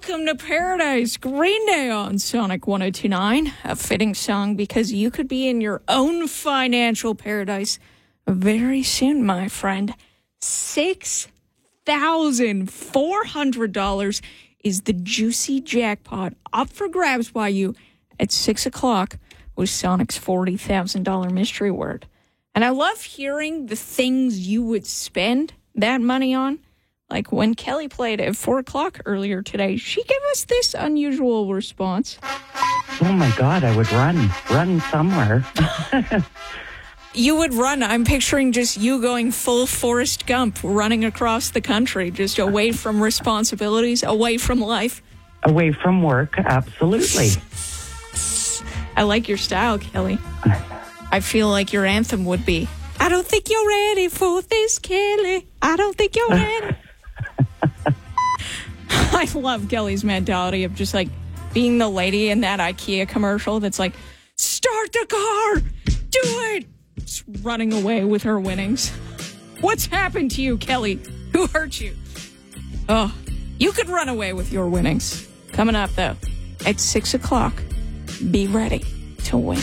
Welcome to Paradise, Green Day on Sonic 102.9. A fitting song because you could be in your own financial paradise very soon, my friend. $6,400 is the juicy jackpot up for grabs by you at 6 o'clock with Sonic's $40,000 mystery word. And I love hearing the things you would spend that money on. Like when Kelly played at 4 o'clock earlier today, she gave us this unusual response. Oh my God, I would run somewhere. You would run. I'm picturing just you going full Forrest Gump, running across the country, just away from responsibilities, away from life. Away from work, absolutely. I like your style, Kelly. I feel like your anthem would be, I don't think you're ready for this, Kelly. I don't think you're ready. I love Kelly's mentality of just like being the lady in that IKEA commercial that's like, start the car, do it. Just running away with her winnings. What's happened to you, Kelly? Who hurt you? Oh, you could run away with your winnings. Coming up, though, at 6 o'clock, be ready to win.